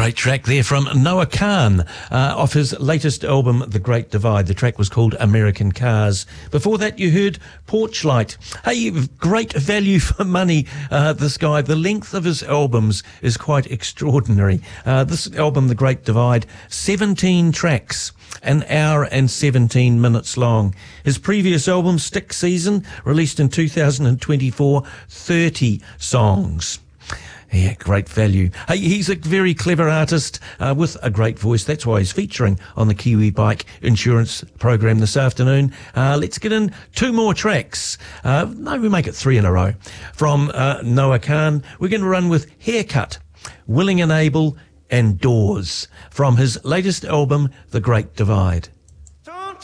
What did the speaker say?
Great track there from Noah Kahan off his latest album, The Great Divide. The track was called American Cars. Before that, you heard Porchlight. Hey, great value for money, this guy. The length of his albums is quite extraordinary. This album, The Great Divide, 17 tracks, an hour and 17 minutes long. His previous album, Stick Season, released in 2024, 30 songs. Yeah, great value. Hey, he's a very clever artist with a great voice. That's why he's featuring on the Kiwi Bike Insurance program this afternoon. Let's get in two more tracks. No, we make it three in a row. From Noah Kahan, we're going to run with Haircut, Willing and Able, and Doors from his latest album, The Great Divide.